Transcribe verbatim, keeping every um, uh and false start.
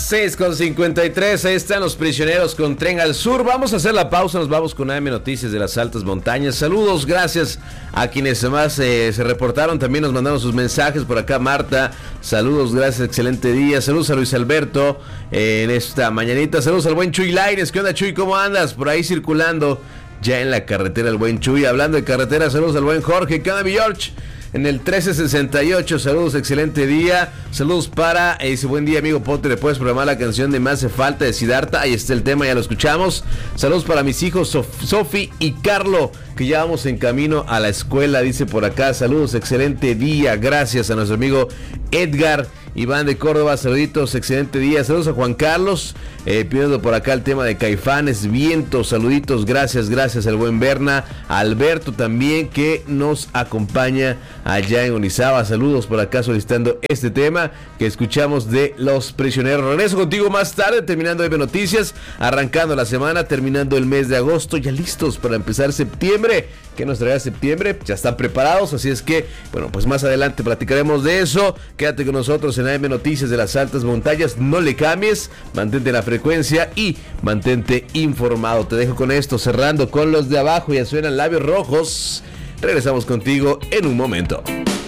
seis con cincuenta y tres, ahí están los prisioneros con Tren al Sur. Vamos a hacer la pausa, nos vamos con A M Noticias de las altas montañas. Saludos, gracias a quienes más eh, se reportaron, también nos mandaron sus mensajes por acá. Marta, saludos, gracias, excelente día. Saludos a Luis Alberto eh, en esta mañanita. Saludos al buen Chuy Laires. ¿Qué onda, Chuy? ¿Cómo andas? Por ahí circulando ya en la carretera el buen Chuy. Hablando de carretera, saludos al buen Jorge. ¿Qué onda, mi George? En el trece sesenta y ocho, saludos, excelente día. Saludos para ese buen día, amigo Potter. ¿Le puedes programar la canción de Me hace falta de Siddhartha? Ahí está el tema, ya lo escuchamos. Saludos para mis hijos Sof- Sofi y Carlo, que ya vamos en camino a la escuela, dice por acá. Saludos, excelente día. Gracias a nuestro amigo Edgar Iván de Córdoba, saluditos, excelente día. Saludos a Juan Carlos, eh, pidiendo por acá el tema de Caifanes, Viento, saluditos, gracias, gracias al buen Berna, a Alberto también, que nos acompaña allá en Orizaba. Saludos por acá solicitando este tema que escuchamos de Los Prisioneros. Regreso contigo más tarde, terminando A M Noticias, arrancando la semana, terminando el mes de agosto, ya listos para empezar septiembre. ¿Qué nos traerá septiembre? Ya están preparados, así es que, bueno, pues más adelante platicaremos de eso. Quédate con nosotros en A M Noticias de las altas montañas, no le cambies, mantente en la frecuencia y mantente informado. Te dejo con esto, cerrando con los de abajo, ya suenan Labios Rojos. Regresamos contigo en un momento.